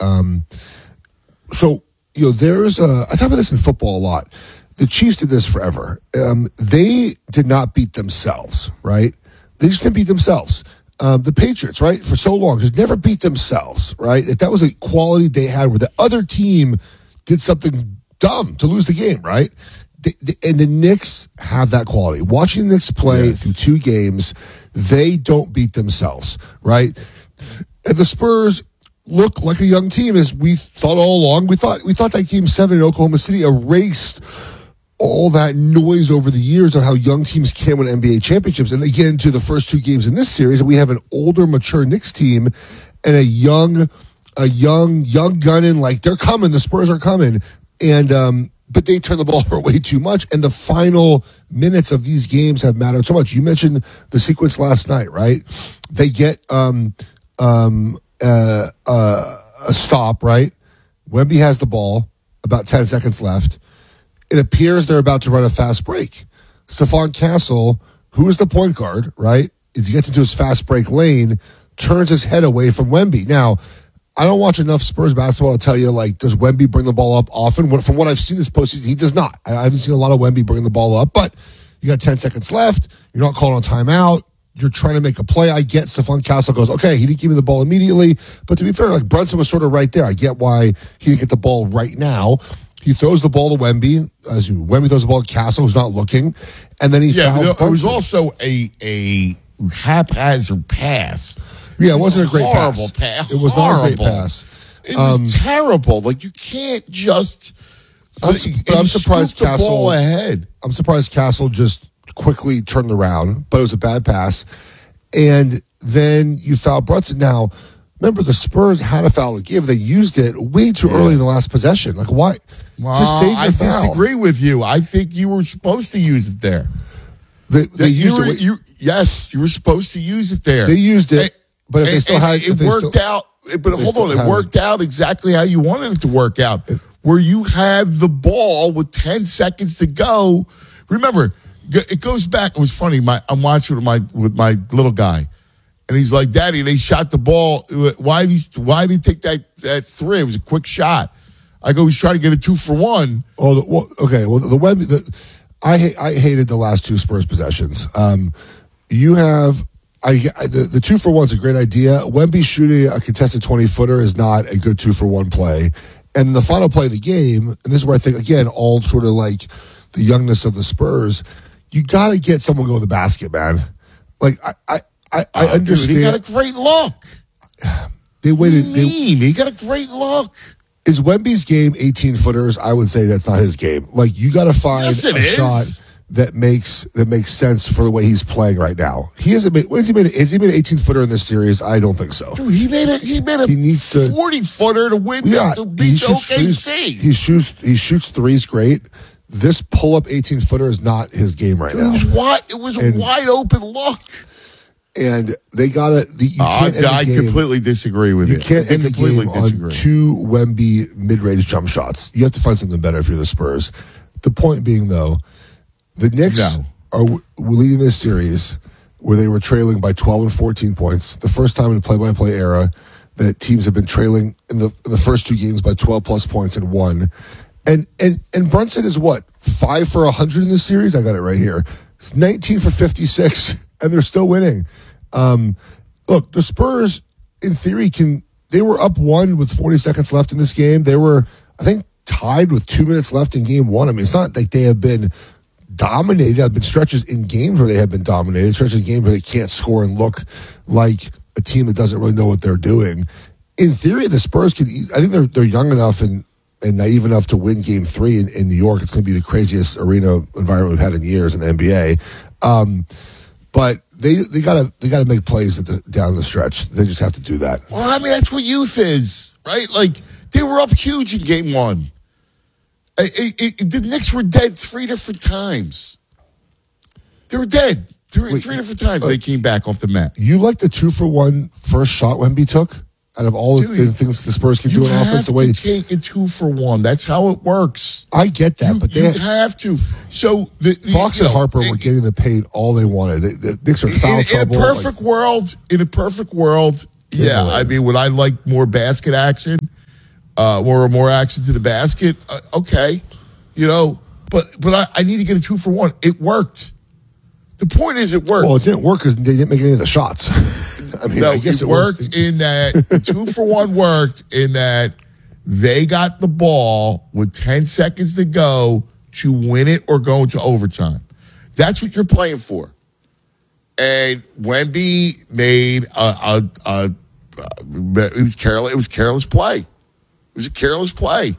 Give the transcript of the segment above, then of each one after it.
So, there's I talk about this in football a lot. The Chiefs did this forever. They did not beat themselves, right? They just didn't beat themselves. The Patriots, right, for so long, just never beat themselves, right? If that was a quality they had where the other team did something dumb to lose the game, right? And the Knicks have that quality. Watching the Knicks play through 2 games, they don't beat themselves, right? And the Spurs look like a young team, as we thought all along. We thought that Game 7 in Oklahoma City erased all that noise over the years of how young teams can win NBA championships. And again, to the first 2 games in this series, we have an older, mature Knicks team and a young gunning, like they're coming, the Spurs are coming. And, but they turn the ball over way too much. And the final minutes of these games have mattered so much. You mentioned the sequence last night, right? They get, a stop, right? Wemby has the ball, about 10 seconds left. It appears they're about to run a fast break. Stephon Castle, who is the point guard, right, as he gets into his fast break lane, turns his head away from Wemby. Now, I don't watch enough Spurs basketball to tell you, like, does Wemby bring the ball up often? From what I've seen this postseason, he does not. I haven't seen a lot of Wemby bring the ball up, but you got 10 seconds left. You're not calling on timeout. You're trying to make a play. I get Stephon Castle goes, okay, he didn't give me the ball immediately. But to be fair, like, Brunson was sort of right there. I get why he didn't get the ball right now. He throws the ball to Wemby. Wemby throws the ball to Castle, who's not looking. And then he fouls Brunson. It was also a haphazard pass. Yeah, it wasn't a great pass. It was not a great pass. It was terrible. Like, you can't just... I'm surprised Castle... ball ahead. I'm surprised Castle just quickly turned around, but it was a bad pass. And then you foul Brunson. Now, remember, the Spurs had a foul to give. They used it way too early in the last possession. Like, why? Well, just save your foul. I disagree with you. I think you were supposed to use it there. They used it. Yes, you were supposed to use it there. They used it, but if they still had... It worked out. But hold on, it worked out exactly how you wanted it to work out. Where you have the ball with 10 seconds to go. Remember, it goes back. It was funny. I'm watching with my little guy, and he's like, "Daddy, they shot the ball. Why did he take that 3? It was a quick shot." I go, "He's trying to get a 2-for-1." Oh, okay. Well, the Wemby. I hated the last 2 Spurs possessions. You have the 2-for-1's a great idea. Wemby shooting a contested 20-footer is not a good 2-for-1 play. And the final play of the game, and this is where I think, again, all sort of like the youngness of the Spurs, you got to get someone go to the basket, man. Like, I understand. Dude, he got a great look. They waited. What do you mean? He got a great look. Is Wemby's game 18-footers? I would say that's not his game. Like, you got to find a shot that makes sense for the way he's playing right now. He hasn't made. What has he made? Has he made an 18-footer in this series? I don't think so. Dude, he made a 40-footer to win. Yeah, to beat OKC. He shoots threes great. This pull-up 18-footer is not his game right now. It was a wide open look. And they got to. I completely disagree with you. You can't end the game on 2 Wemby mid-range jump shots. You have to find something better if you're the Spurs. The point being, though, the Knicks were leading this series where they were trailing by 12 and 14 points. The first time in the play-by-play era that teams have been trailing in the first 2 games by 12-plus points and won. And Brunson is what, 5 for 100 in this series? I got it right here. It's 19 for 56, and they're still winning. Look, the Spurs, in theory, they were up 1 with 40 seconds left in this game. They were, I think, tied with 2 minutes left in game 1. I mean, it's not like they have been dominated. There have been stretches in games where they have been dominated, stretches in games where they can't score and look like a team that doesn't really know what they're doing. In theory, the Spurs I think they're young enough and naive enough to win Game 3 in New York. It's going to be the craziest arena environment we've had in years in the NBA. But they gotta make plays down the stretch. They just have to do that. Well, I mean, that's what youth is, right? Like, they were up huge in Game 1. The Knicks were dead 3 different times. They were dead 3 different times. They came back off the mat. You like the 2-for-1 first shot Wemby took? Out of all the things the Spurs can do in offense, the way you take a 2-for-1. That's how it works. I get that, but you have to. So the Fox and Harper were getting the paint all they wanted. The Knicks are foul trouble. In a perfect world, I mean, would I like more basket action? more action to the basket. Okay, but I need to get a 2-for-1. It worked. The point is, it worked. Well, it didn't work because they didn't make any of the shots. I mean, no, I guess it worked in that the 2-for-1 worked in that they got the ball with 10 seconds to go to win it or go into overtime. That's what you're playing for. And Wemby made it was careless. It was careless play. It was a careless play.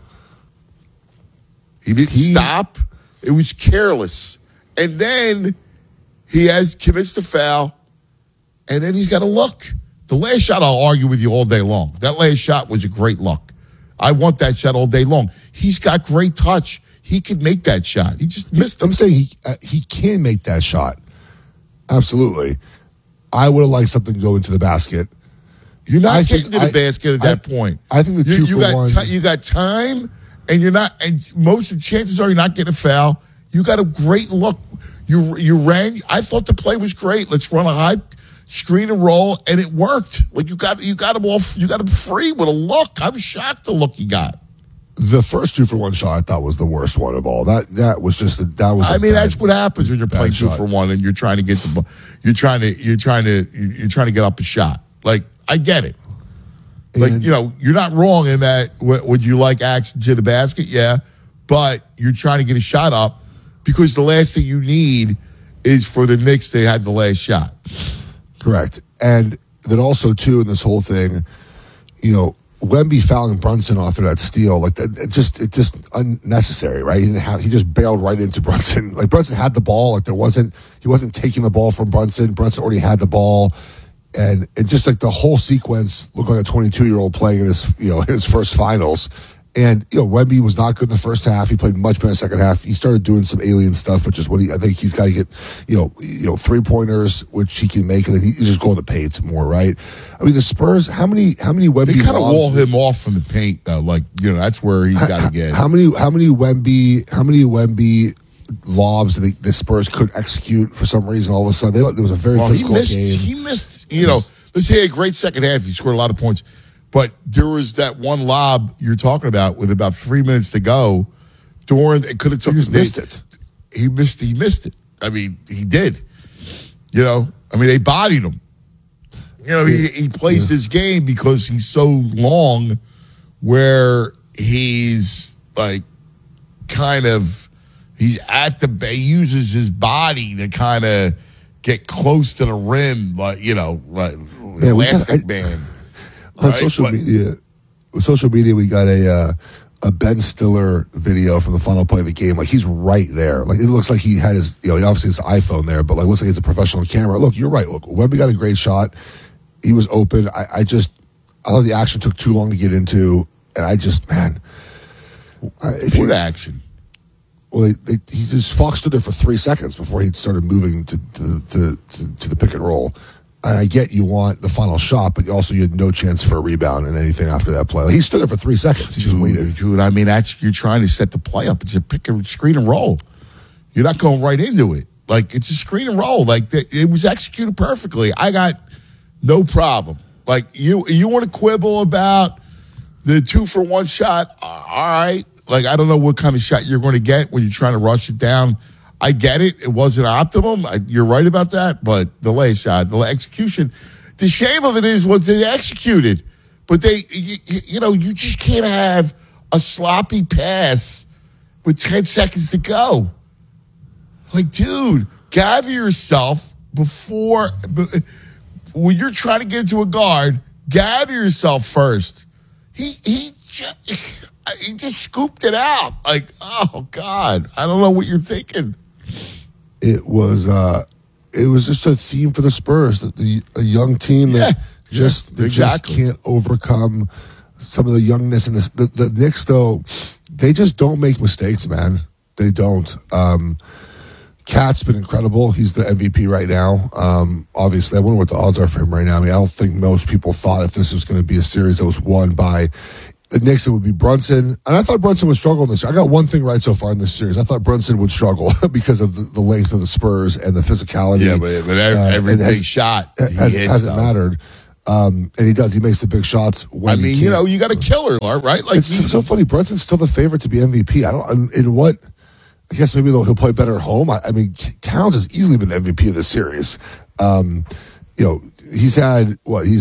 He didn't stop. It was careless. And then he commits the foul, and then he's got to look. The last shot, I'll argue with you all day long. That last shot was a great look. I want that shot all day long. He's got great touch. He could make that shot. He just missed it. I'm saying he can make that shot. Absolutely. I would have liked something to go into the basket. You're not getting to the basket at that point. I think the 2-for-1. You got time, and you're not. And most of the chances are you're not getting a foul. You got a great look. You ran. I thought the play was great. Let's run a high screen and roll, and it worked. Like you got him off. You got him free with a look. I'm shocked the look he got. The first 2-for-1 shot I thought was the worst one of all. That was just I mean, that's what happens when you're playing 2-for-1 and you're trying to get the ball. You're trying to get up a shot. Like I get it. Like you're not wrong in that. Would you like action to the basket? Yeah, but you're trying to get a shot up because the last thing you need is for the Knicks to have the last shot. Correct, and then also too in this whole thing, Wemby fouling Brunson off of that steal, like it just unnecessary, right? He just bailed right into Brunson. Like Brunson had the ball, like he wasn't taking the ball from Brunson. Brunson already had the ball, and it just like the whole sequence looked like a 22-year-old playing in his first finals. And Wemby was not good in the first half. He played much better in the second half. He started doing some alien stuff, which is what I think he's got to get. 3-pointers, which he can make, and then he's just going to paint more, right? I mean, the Spurs. How many Wemby? They kind of wall him off from the paint, though. Like that's where he's got to get. How many Wemby lobs the Spurs could execute for some reason? All of a sudden, there was a very physical game. He missed. Let's say a great second half. He scored a lot of points. But there was that one lob you're talking about with about 3 minutes to go. It could have took. He missed it. He missed it. I mean, he did. They bodied him. He plays this game because he's so long, where he's like, he's at the bay. He uses his body to kind of get close to the rim, like elastic band. On social media, we got a Ben Stiller video from the final play of the game. Like he's right there. Like it looks like he had his, obviously his iPhone there, but like looks like it's a professional camera. Look, you're right. Look, Wemby got a great shot. He was open. I thought the action took too long to get into, and what action? Well, Fox stood there for 3 seconds before he started moving to the pick and roll. And I get you want the final shot, but also you had no chance for a rebound and anything after that play. Like, he stood there for 3 seconds. He just waited. Dude, I mean, you're trying to set the play up. It's a pick and screen and roll. You're not going right into it. Like, it's a screen and roll. Like, it was executed perfectly. I got no problem. Like, you want to quibble about the 2-for-1 shot? All right. Like, I don't know what kind of shot you're going to get when you're trying to rush it down. I get it. It wasn't optimum. You're right about that. But the last shot, the execution, the shame of it is what they executed. But you just can't have a sloppy pass with 10 seconds to go. Like, dude, gather yourself before, when you're trying to get into a guard, gather yourself first. He just scooped it out. Like, oh, God, I don't know what you're thinking. It was just a theme for the Spurs, a young team that just can't overcome some of the youngness. And the Knicks, though, they just don't make mistakes, man. They don't. Cat's been incredible. He's the MVP right now. Obviously, I wonder what the odds are for him right now. I mean, I don't think most people thought if this was going to be a series that was won by the Knicks, it would be Brunson. And I thought Brunson would struggle in this. I got one thing right so far in this series. I thought Brunson would struggle because of the length of the Spurs and the physicality. Yeah, but every big shot hasn't mattered. And he does. He makes the big shots. When you got a killer, right? Like it's so funny. Brunson's still the favorite to be MVP. I guess maybe he'll play better at home. I mean, Towns has easily been the MVP of the series. He's had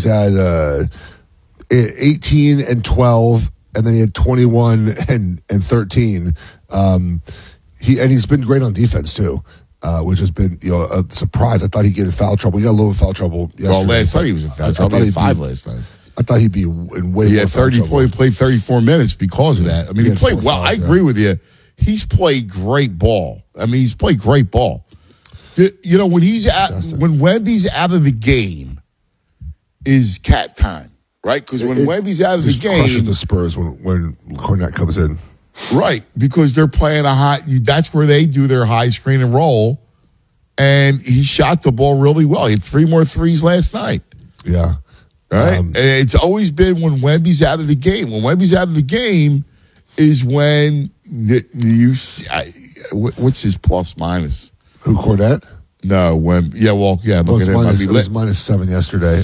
18 and 12, and then he had 21 and 13. He's been great on defense too, which has been a surprise. I thought he'd get in foul trouble. He got a little foul trouble yesterday. Well, last night he was in foul trouble. He had 5 last night. I thought he'd be in way. He had 30 points. Played 34 minutes because of that. I mean, he played well. I agree with you. He's played great ball. I mean, he's played great ball. When Wemby's out of the game, is cat time, right? Because when Wemby's out of the game, crushes the Spurs when Kornet comes in, right? Because they're playing that's where they do their high screen and roll, and he shot the ball really well. He had 3 more threes last night. Yeah, right. And it's always been when Wemby's out of the game. When Wemby's out of the game is when what's his plus minus? Who, Kornet? No, Look at him. It was -7 yesterday.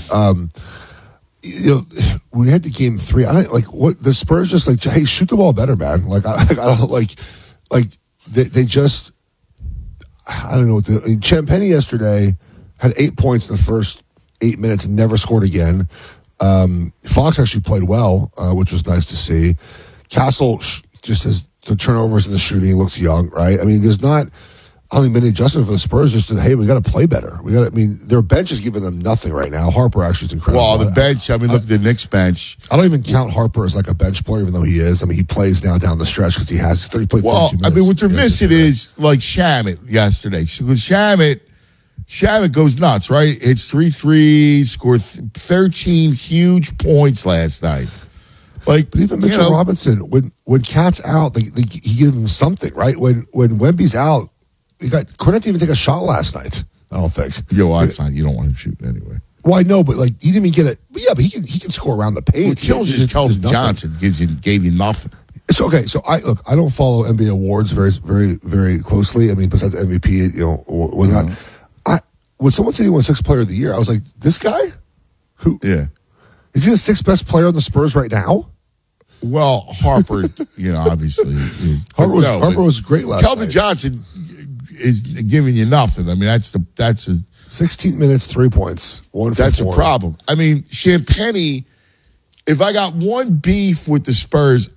We had the game 3. I don't what the Spurs just hey, shoot the ball better, man. I don't they just. I don't know what Champagny yesterday had 8 points in the first 8 minutes and never scored again. Fox actually played well, which was nice to see. Castle just has the turnovers and the shooting. He looks young, right? I mean, there's not only been an adjustment for the Spurs. Just hey, we got to play better. Their bench is giving them nothing right now. Harper actually is incredible. Well, the bench. Look at the Knicks bench. I don't even count Harper as like a bench player, even though he is. I mean, he plays now down the stretch because he has 30 played. Well, what you're missing is like Shamet yesterday. Because Shamet goes nuts, right? Hits 3 threes, scored 13 huge points last night. But even Mitchell Robinson, when Cat's out, he gives him something, right? When Wemby's out, Kornet didn't even take a shot last night. I don't think. That's fine. You don't want him shooting anyway. Well, I know, but he didn't even get it. But yeah, but he can score around the paint. Keldon Johnson gave you nothing. It's okay. So I don't follow NBA awards very, very, very closely. I mean, besides MVP, whatnot. When someone said he won 6th Player of the Year, I was like, this guy? Who? Yeah. Is he the 6th best player on the Spurs right now? Well, Harper, obviously. Harper was great last night. Keldon Johnson is giving you nothing. I mean, that's a 16 minutes, 3 points, 1 for 4. That's a problem. I mean, Champagny, if I got one beef with the Spurs,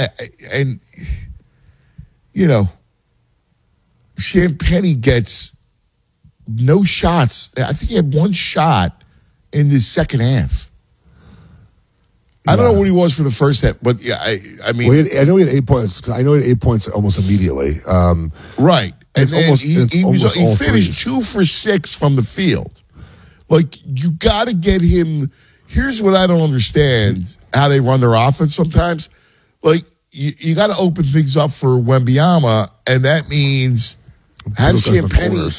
Champagny gets no shots. I think he had 1 shot in the second half. I don't know what he was for the first half, but I mean, I know he had 8 points. I know he had 8 points almost immediately. Right, and then he finished threes. 2 for 6 from the field. Like, you got to get him. Here's what I don't understand: how they run their offense sometimes. Like, you got to open things up for Wembanyama, and that means have Champagny.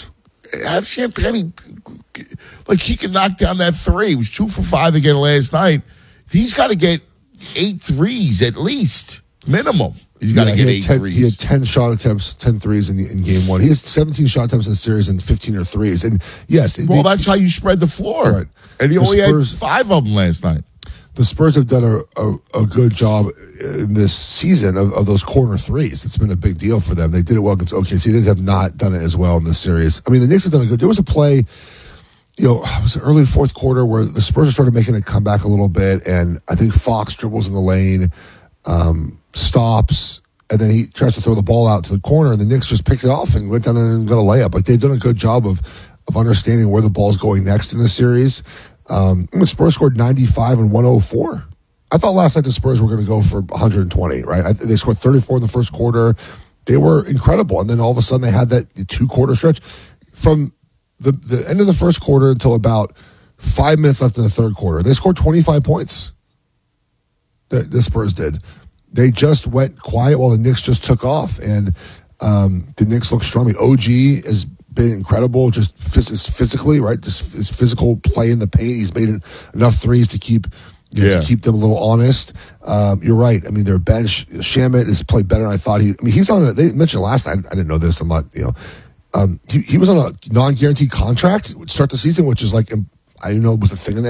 Like, he can knock down that 3. He was 2 for 5 again last night. He's got to get 8 threes at least, minimum. He's got to get 8 threes. He had 10 shot attempts, 10 threes in game 1. He has 17 shot attempts in the series and 15 are threes. And yes, that's how you spread the floor. Right. And he only had 5 of them last night. The Spurs have done a good job in this season of those corner threes. It's been a big deal for them. They did it well against OKC. They have not done it as well in this series. I mean, the Knicks have done a good. There was a play. It was early 4th quarter where the Spurs started making a comeback a little bit, and I think Fox dribbles in the lane, stops, and then he tries to throw the ball out to the corner, and the Knicks just picked it off and went down there and got a layup. Like, they've done a good job of understanding where the ball's going next in the series. The Spurs scored 95 and 104. I thought last night the Spurs were going to go for 120, right? They scored 34 in the first quarter. They were incredible, and then all of a sudden they had that 2-quarter stretch from the end of the first quarter until about 5 minutes left in the third quarter. They scored 25 points. The Spurs did. They just went quiet while the Knicks just took off, and the Knicks look strong. OG has been incredible, just physically, right? Just his physical play in the paint. He's made enough threes to keep to keep them a little honest. You're right. I mean, their bench, Shamet has played better than I thought. He's on they mentioned last night, I didn't know this. I'm not, he was on a non-guaranteed contract to start the season, which is like, I didn't know it was a thing in the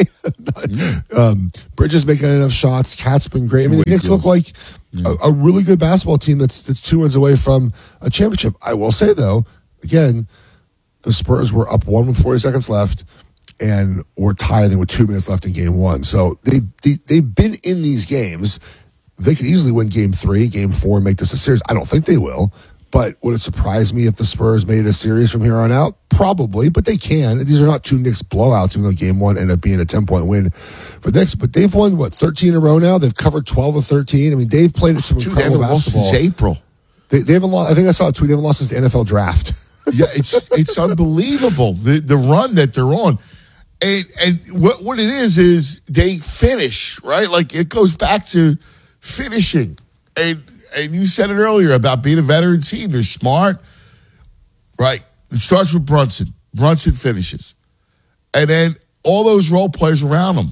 NBA. Bridges making enough shots. Cat's been great. I mean, the Knicks look like a really good basketball team that's 2 wins away from a championship. I will say, though, again, the Spurs were up 1 with 40 seconds left and were tied with 2 minutes left in game 1. So they've been in these games. They could easily win game 3, game 4, and make this a series. I don't think they will. But would it surprise me if the Spurs made it a series from here on out? Probably, but they can. These are not 2 Knicks blowouts, even though game 1 ended up being a 10-point win for the Knicks. But they've won, 13 in a row now? They've covered 12 of 13. I mean, they've played some incredible basketball. Since April. They haven't lost. I think I saw a tweet. They haven't lost since the NFL draft. Yeah, it's unbelievable, the run that they're on. And what it is they finish, right? Like, it goes back to finishing. And you said it earlier about being a veteran team. They're smart, right? It starts with Brunson. Brunson finishes. And then all those role players around him.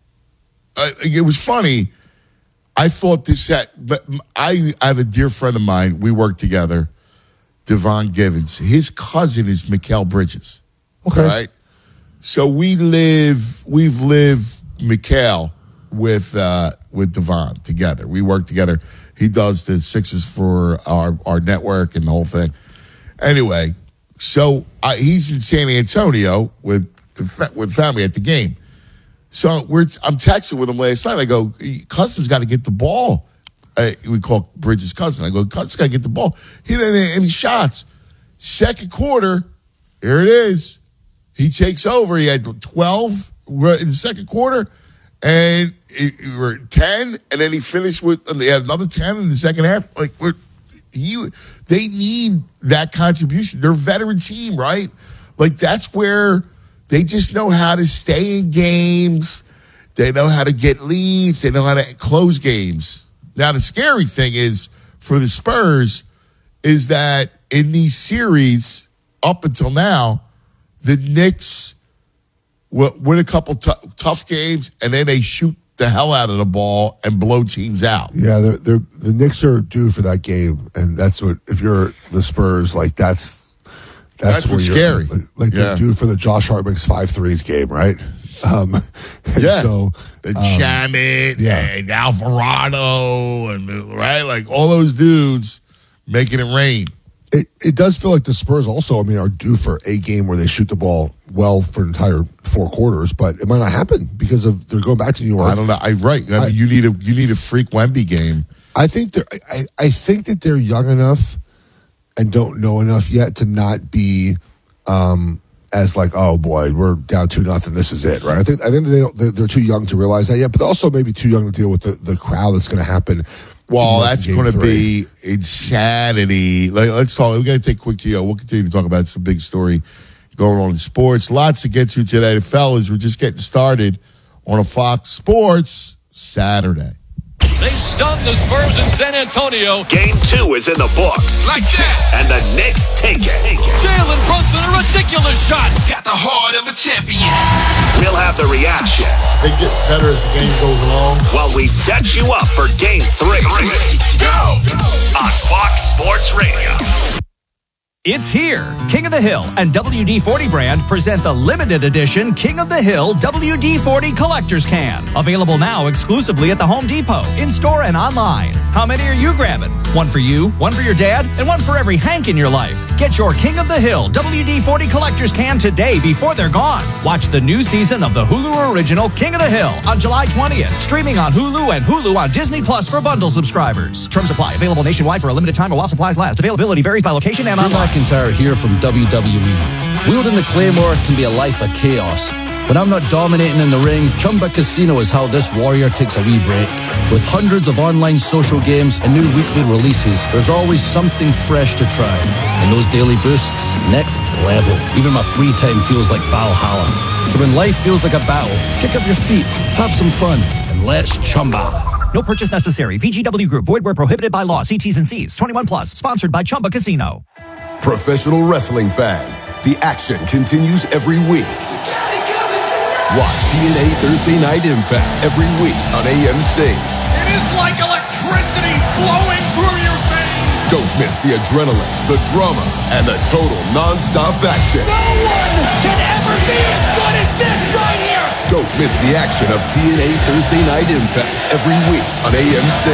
It was funny. I thought but I have a dear friend of mine. We work together, Devon Givens. His cousin is Mikal Bridges. Okay. Right? So we've lived Mikal with Devon together. We work together. He does the Sixers for our network and the whole thing. Anyway, so he's in San Antonio with family at the game. So I'm texting with him last night. I go, Cousins got to get the ball. We call Bridges' cousin. I go, Cousins got to get the ball. He didn't hit any shots. Second quarter, here it is. He takes over. He had 12 in the second quarter. And we were 10, and then he finished they had another 10 in the second half. Like, they need that contribution. They're a veteran team, right? Like, that's where they just know how to stay in games. They know how to get leads. They know how to close games. Now, the scary thing is, for the Spurs, is that in these series, up until now, the Knicks win a couple tough games, and then they shoot the hell out of the ball and blow teams out. Yeah, the Knicks are due for that game, and that's what, if you're the Spurs, like that's what's scary. Like they're due for the Josh Hart makes 5 threes game, right? So Shamet and Alvarado and right, like all those dudes making it rain. It does feel like the Spurs also, are due for a game where they shoot the ball well for an entire 4 quarters, but it might not happen because they're going back to New York. I don't know. You need a freak Wemby game. I think that they're young enough and don't know enough yet to not be as like, oh boy, we're down 2-0. This is it, right? I think they're too young to realize that yet, but also maybe too young to deal with the crowd that's going to happen. Well, that's going to be insanity. Let's talk. We got to take a quick TO. We'll continue to talk about some big story going on in sports. Lots to get to today. Fellas, we're just getting started on a Fox Sports Saturday. They stunned the Spurs in San Antonio. Game 2 is in the books. Like that. And the Knicks take it. Jalen Brunson, a ridiculous shot. Got the heart of a champion. We'll have the reactions. They get better as the game goes along. While we set you up for Game 3. Go! On Fox Sports Radio. It's here. King of the Hill and WD-40 brand present the limited edition King of the Hill WD-40 Collector's Can. Available now exclusively at the Home Depot, in-store and online. How many are you grabbing? One for you, one for your dad, and one for every Hank in your life. Get your King of the Hill WD-40 Collector's Can today before they're gone. Watch the new season of the Hulu original King of the Hill on July 20th. Streaming on Hulu and Hulu on Disney Plus for bundle subscribers. Terms apply. Available nationwide for a limited time while supplies last. Availability varies by location and online. McIntyre here from WWE. Wielding the Claymore can be a life of chaos. When I'm not dominating in the ring, Chumba Casino is how this warrior takes a wee break. With hundreds of online social games and new weekly releases, there's always something fresh to try. And those daily boosts, next level. Even my free time feels like Valhalla. So when life feels like a battle, kick up your feet, have some fun, and let's Chumba. No purchase necessary. VGW Group. Void where prohibited by law. See T's and C's. 21 plus. Sponsored by Chumba Casino. Professional wrestling fans, the action continues every week. Watch TNA Thursday Night Impact every week on AMC. It is like electricity flowing through your veins. Don't miss the adrenaline, the drama, and the total non-stop action. No one can ever be as good as this Don't miss the action of TNA Thursday Night Impact every week on AM6.